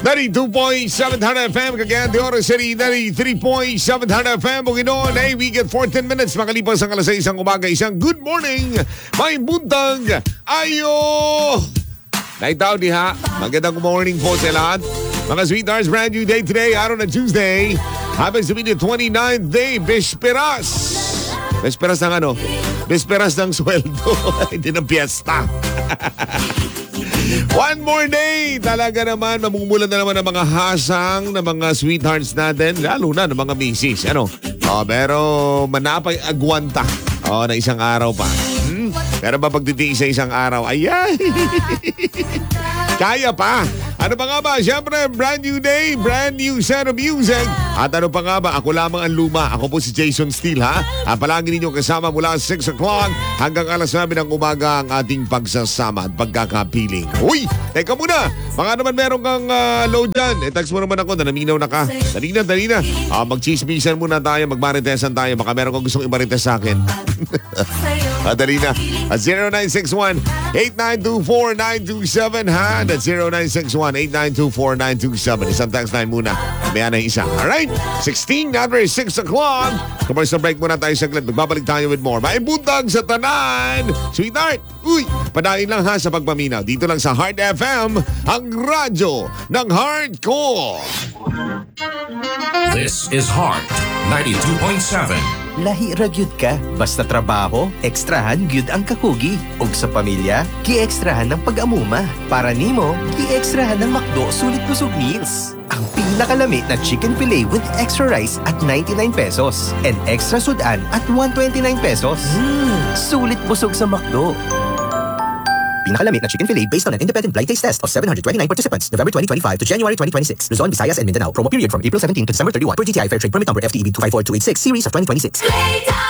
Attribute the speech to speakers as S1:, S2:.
S1: 92.700 FM, Cagayan de Oro City, 93.700 FM, Bukidnon. Hey, we get 14 minutes makalipas ang alas 6 ng umaga. Isang good morning, may buntag, ayo! Naitaw diha, magandang morning po sa lahat. Mga sweethearts, brand new day today, araw na Tuesday. Happens to be the 29th day, Bisperas. Bisperas ng ano? Bisperas ng sweldo, hindi ng piyesta. One more day! Talaga naman, mamumulan na naman ang mga hasang ng mga sweethearts natin, lalo na ng mga misis. Ano? Pero manapay agwanta. Na isang araw pa. Pero ba pagtitiis sa isang araw? Ayay! Kaya pa! Ano pa nga ba? Siyempre, brand new day, brand new set of music. At ano pa nga ba? Ako lamang ang luma. Ako po si Jason Steele, ha? Palagi ninyo kasama mula 6 o'clock hanggang alas 9 ng umaga ang ating pagsasama at pagkakapiling. Uy! Teka muna! Baka naman meron kang load dyan. Text mo naman ako na naminaw na ka. Dali na. Magchismisan muna tayo, magmaritesan tayo. Baka meron kang gustong imarites sa akin. Dali na. At 0961-8924-927, ha? At 0961-8924-927. Isang text line muna. May na isa. Alright? 16 after 6 o'clock. Commercial break muna tayo saglit. Magbabalik tayo with more. Maibuntag sa tanan. Sweetheart, uy, padain lang ha sa pagpaminaw. Dito lang sa Heart FM, ang radyo ng hardcore.
S2: This is Heart 92.7.
S3: Lahi ra gyud ka, basta trabaho, ekstrahan gyud ang kakugi. Ug sa pamilya, gi-ekstrahan ng pag-amuma. Para nimo, gi-ekstrahan ng McDo Sulit Busog Meals. Ang pinakalamit na chicken fillet with extra rice at 99 pesos and extra sudan at 129 pesos. Sulit busog sa McDo. Pinakalamit na chicken fillet based on an independent blind taste test of 729 participants, November 2025 to January 2026. Luzon, Visayas, and Mindanao. Promo period from April 17 to December 31 per DTI Fair Trade Permit number FTEB 254286 series of 2026.